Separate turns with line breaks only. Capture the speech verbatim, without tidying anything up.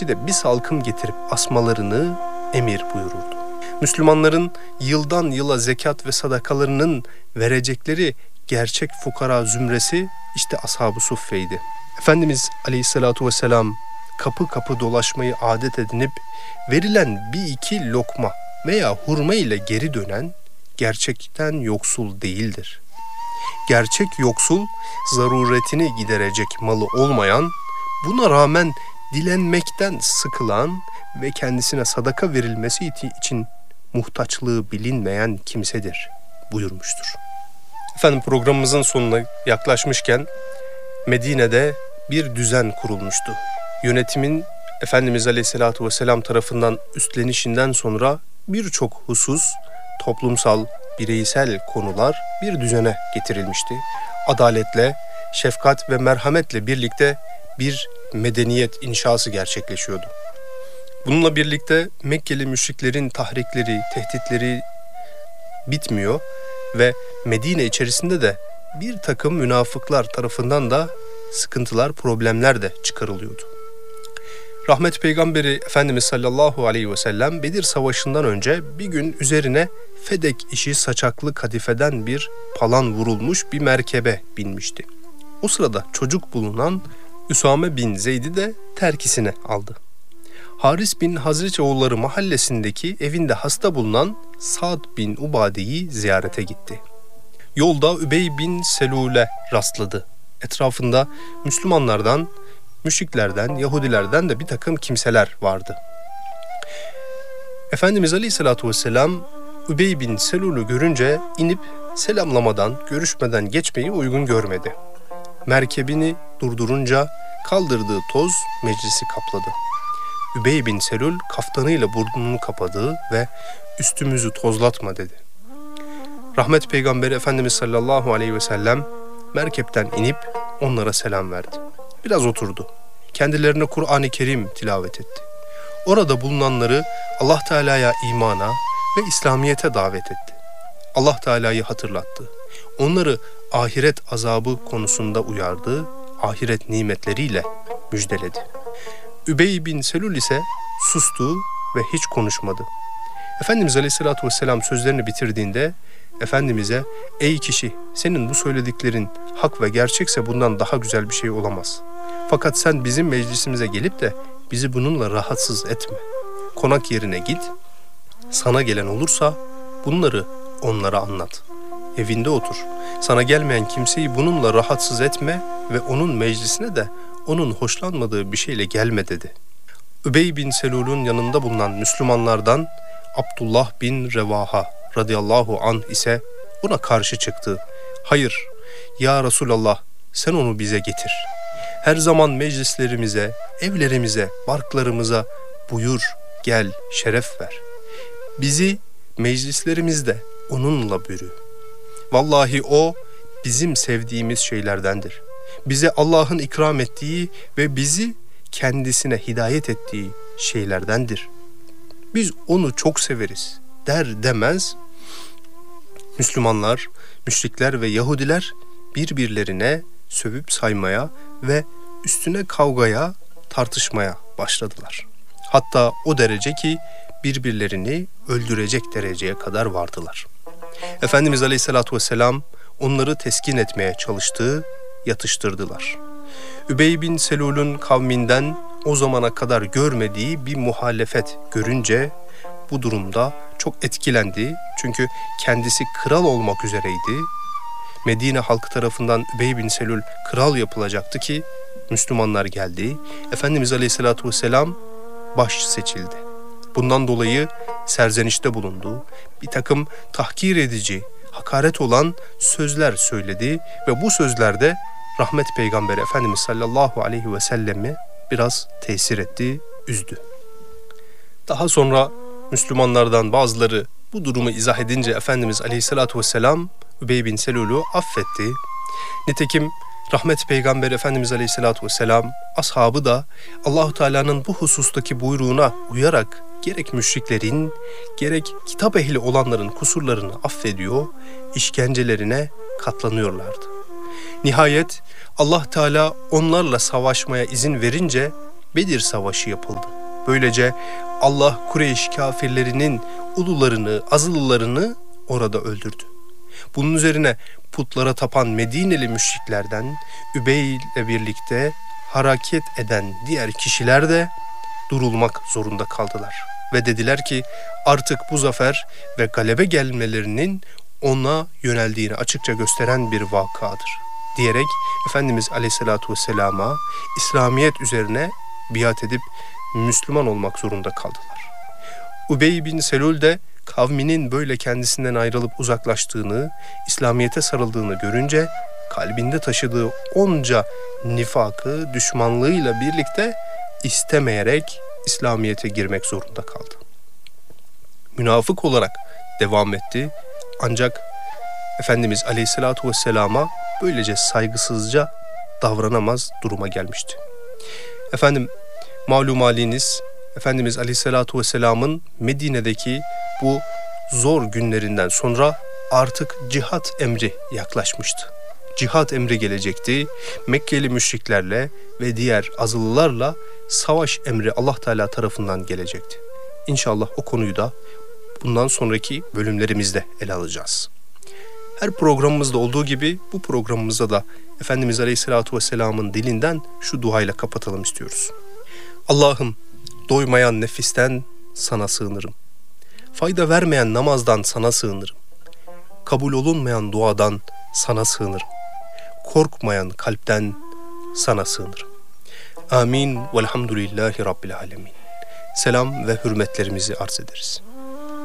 bir de bir salkım getirip asmalarını emir buyururdu. Müslümanların yıldan yıla zekat ve sadakalarının verecekleri gerçek fukara zümresi işte Ashab-ı Suffe'ydi. Efendimiz Aleyhisselatü Vesselam kapı kapı dolaşmayı adet edinip verilen bir iki lokma veya hurma ile geri dönen gerçekten yoksul değildir. Gerçek yoksul, zaruretini giderecek malı olmayan, buna rağmen dilenmekten sıkılan ve kendisine sadaka verilmesi için muhtaçlığı bilinmeyen kimsedir buyurmuştur. Efendim, programımızın sonuna yaklaşmışken Medine'de bir düzen kurulmuştu. Yönetimin Efendimiz Aleyhisselatü Vesselam tarafından üstlenişinden sonra birçok husus, toplumsal, bireysel konular bir düzene getirilmişti. Adaletle, şefkat ve merhametle birlikte bir medeniyet inşası gerçekleşiyordu. Bununla birlikte Mekkeli müşriklerin tahrikleri, tehditleri bitmiyor ve Medine içerisinde de bir takım münafıklar tarafından da sıkıntılar, problemler de çıkarılıyordu. Rahmet Peygamberi Efendimiz sallallahu aleyhi ve sellem Bedir Savaşı'ndan önce bir gün üzerine fedek işi saçaklı kadifeden bir palan vurulmuş bir merkebe binmişti. O sırada çocuk bulunan Üsame bin Zeyd'i de terkisine aldı. Haris bin Hazreçoğulları mahallesindeki evinde hasta bulunan Sa'd bin Ubade'yi ziyarete gitti. Yolda Übey bin Selul'e rastladı. Etrafında Müslümanlardan, müşriklerden, Yahudilerden de bir takım kimseler vardı. Efendimiz Aleyhisselatü Vesselam Übey bin Selul'ü görünce inip selamlamadan, görüşmeden geçmeyi uygun görmedi. Merkebini durdurunca kaldırdığı toz meclisi kapladı. Übey bin Selul kaftanıyla burnunu kapadı ve üstümüzü tozlatma dedi. Rahmet Peygamberi Efendimiz sallallahu aleyhi ve sellem merkepten inip onlara selam verdi. Biraz oturdu. Kendilerine Kur'an-ı Kerim tilavet etti. Orada bulunanları Allah Teala'ya imana ve İslamiyet'e davet etti. Allah Teala'yı hatırlattı. Onları ahiret azabı konusunda uyardı, ahiret nimetleriyle müjdeledi. Übey bin Selul ise sustu ve hiç konuşmadı. Efendimiz Aleyhisselatü Vesselam sözlerini bitirdiğinde Efendimiz'e "Ey kişi, senin bu söylediklerin hak ve gerçekse bundan daha güzel bir şey olamaz. Fakat sen bizim meclisimize gelip de bizi bununla rahatsız etme. Konak yerine git, sana gelen olursa bunları onlara anlat. Evinde otur, sana gelmeyen kimseyi bununla rahatsız etme ve onun meclisine de onun hoşlanmadığı bir şeyle gelme" dedi. Übey bin Selul'un yanında bulunan Müslümanlardan Abdullah bin Revaha radıyallahu anh ise buna karşı çıktı. "Hayır, ya Resulallah, sen onu bize getir. Her zaman meclislerimize, evlerimize, barklarımıza buyur, gel, şeref ver. Bizi meclislerimizde onunla bürü. Vallahi o bizim sevdiğimiz şeylerdendir. Bize Allah'ın ikram ettiği ve bizi kendisine hidayet ettiği şeylerdendir. Biz onu çok severiz" der demez Müslümanlar, müşrikler ve Yahudiler birbirlerine sövüp saymaya ve üstüne kavgaya, tartışmaya başladılar. Hatta o derece ki birbirlerini öldürecek dereceye kadar vardılar. Efendimiz Aleyhisselatü Vesselam onları teskin etmeye çalıştı, yatıştırdılar. Übey bin Selul'ün kavminden o zamana kadar görmediği bir muhalefet görünce bu durumda çok etkilendi. Çünkü kendisi kral olmak üzereydi. Medine halkı tarafından Übey bin Selul kral yapılacaktı ki Müslümanlar geldi. Efendimiz Aleyhisselatü Vesselam baş seçildi. Bundan dolayı serzenişte bulundu. Bir takım tahkir edici, hakaret olan sözler söyledi ve bu sözlerde Rahmet Peygamberi Efendimiz sallallahu aleyhi ve sellemi biraz tesir etti, üzdü. Daha sonra Müslümanlardan bazıları bu durumu izah edince Efendimiz Aleyhisselatü Vesselam Übey bin Selul'u affetti. Nitekim Rahmet Peygamberi Efendimiz Aleyhisselatü Vesselam ashabı da Allah-u Teala'nın bu husustaki buyruğuna uyarak gerek müşriklerin gerek kitap ehli olanların kusurlarını affediyor, işkencelerine katlanıyorlardı. Nihayet Allah Teala onlarla savaşmaya izin verince Bedir Savaşı yapıldı. Böylece Allah Kureyş kafirlerinin ulularını, azılılarını orada öldürdü. Bunun üzerine putlara tapan Medineli müşriklerden Übey ile birlikte hareket eden diğer kişiler de durulmak zorunda kaldılar. Ve dediler ki artık bu zafer ve galebe gelmelerinin ona yöneldiğini açıkça gösteren bir vakadır diyerek Efendimiz Aleyhisselatü Vesselam'a İslamiyet üzerine biat edip Müslüman olmak zorunda kaldılar. Übey bin Selul de kavminin böyle kendisinden ayrılıp uzaklaştığını, İslamiyet'e sarıldığını görünce kalbinde taşıdığı onca nifakı, düşmanlığıyla birlikte istemeyerek İslamiyet'e girmek zorunda kaldı. Münafık olarak devam etti ancak Efendimiz Aleyhisselatü Vesselam'a böylece saygısızca davranamaz duruma gelmişti. Efendim malum haliniz Efendimiz Aleyhisselatü Vesselam'ın Medine'deki bu zor günlerinden sonra artık cihat emri yaklaşmıştı. Cihat emri gelecekti. Mekkeli müşriklerle ve diğer azılılarla savaş emri Allah Teala tarafından gelecekti. İnşallah o konuyu da bundan sonraki bölümlerimizde ele alacağız. Her programımızda olduğu gibi bu programımızda da Efendimiz Aleyhisselatü Vesselam'ın dilinden şu duayla kapatalım istiyoruz. Allah'ım doymayan nefisten sana sığınırım. Fayda vermeyen namazdan sana sığınırım. Kabul olunmayan duadan sana sığınırım. Korkmayan kalpten sana sığınırım. Amin velhamdülillahi rabbil alemin. Selam ve hürmetlerimizi arz ederiz.